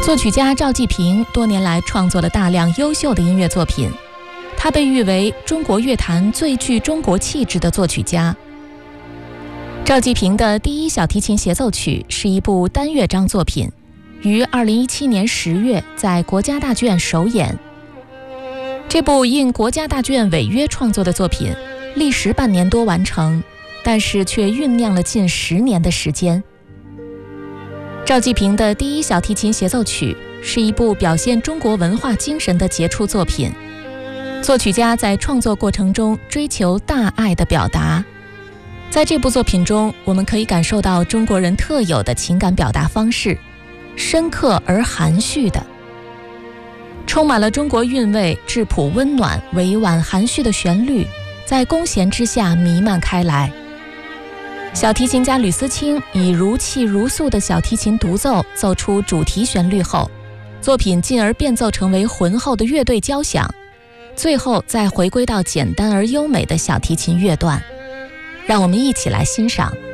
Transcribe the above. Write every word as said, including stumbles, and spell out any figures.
作曲家赵季平多年来创作了大量优秀的音乐作品，他被誉为中国乐坛最具中国气质的作曲家。赵季平的第一小提琴协奏曲是一部单乐章作品，于二零一七年十月在国家大剧院首演。这部应国家大剧院违约创作的作品，历时半年多完成，但是却酝酿了近十年的时间。赵季平的第一小提琴协奏曲是一部表现中国文化精神的杰出作品。作曲家在创作过程中追求大爱的表达，在这部作品中，我们可以感受到中国人特有的情感表达方式，深刻而含蓄的，充满了中国韵味，质朴温暖、委婉含蓄的旋律在弓弦之下弥漫开来。小提琴家吕思清以如泣如诉的小提琴独奏奏出主题旋律后，作品进而变奏成为浑厚的乐队交响，最后再回归到简单而优美的小提琴乐段。让我们一起来欣赏